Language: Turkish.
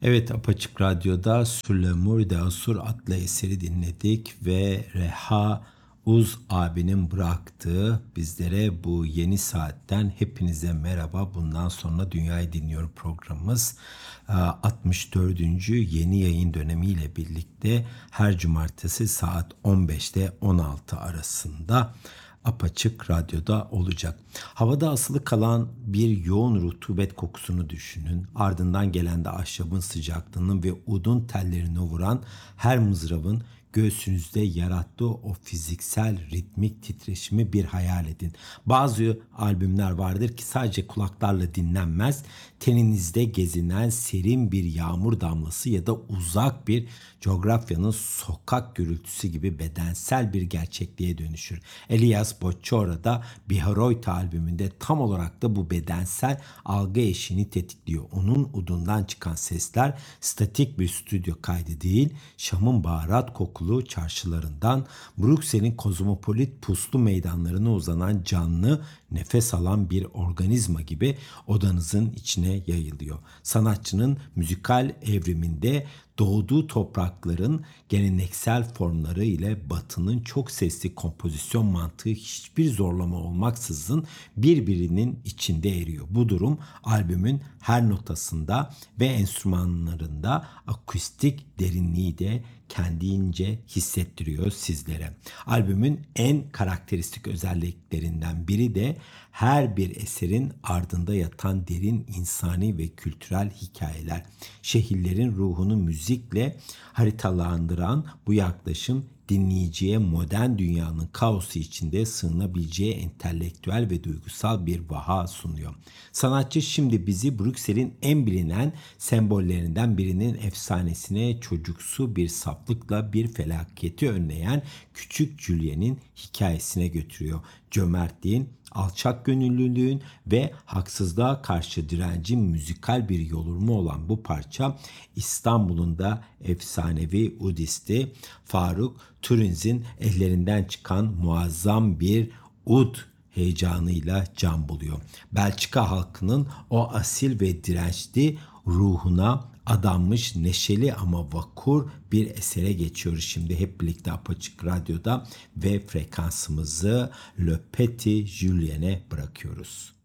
Evet, Apaçık Radyo'da Sur l'Amour d'Asur adlı eseri dinledik ve Reha Uz abinin bıraktığı bizlere bu yeni saatten hepinize merhaba. Bundan sonra Dünyayı Dinliyorum programımız 64. yeni yayın dönemiyle birlikte her cumartesi saat 15'te 16 arasında Apaçık Radyo'da olacak. Havada asılı kalan bir yoğun rutubet kokusunu düşünün. Ardından gelen de ahşabın sıcaklığının ve udun tellerini vuran her mızrabın göğsünüzde yarattığı o fiziksel ritmik titreşimi bir hayal edin. Bazı albümler vardır ki sadece kulaklarla dinlenmez. Teninizde gezinen serin bir yağmur damlası ya da uzak bir coğrafyanın sokak gürültüsü gibi bedensel bir gerçekliğe dönüşür. Elias Bocciora da Biharoyta albümünde tam olarak da bu bedensel algı eşiğini tetikliyor. Onun udundan çıkan sesler statik bir stüdyo kaydı değil, Şam'ın baharat kokulu çarşılarından, Brüksel'in kozmopolit puslu meydanlarına uzanan canlı, nefes alan bir organizma gibi odanızın içine yayılıyor. Sanatçının müzikal evriminde doğduğu toprakların geleneksel formları ile Batı'nın çok sesli kompozisyon mantığı hiçbir zorlama olmaksızın birbirinin içinde eriyor. Bu durum albümün her notasında ve enstrümanlarında akustik derinliği de kendince hissettiriyor sizlere. Albümün en karakteristik özelliklerinden biri de her bir eserin ardında yatan derin insani ve kültürel hikayeler. Şehirlerin ruhunu müzikle haritalandıran bu yaklaşım dinleyiciye modern dünyanın kaosu içinde sığınabileceği entelektüel ve duygusal bir vaha sunuyor. Sanatçı şimdi bizi Brüksel'in en bilinen sembollerinden birinin efsanesine çocuksu bir saflıkla bir felaketi önleyen küçük Julien'in hikayesine götürüyor. Cömertliğin, alçak gönüllülüğün ve haksızlığa karşı direncin müzikal bir yoğurma olan bu parça İstanbul'un da efsanevi udisti Faruk Türünz'in ellerinden çıkan muazzam bir ud heyecanıyla can buluyor. Belçika halkının o asil ve dirençli ruhuna adanmış neşeli ama vakur bir esere geçiyoruz şimdi hep birlikte Apaçık Radyo'da ve frekansımızı Le Petit Julien'e bırakıyoruz.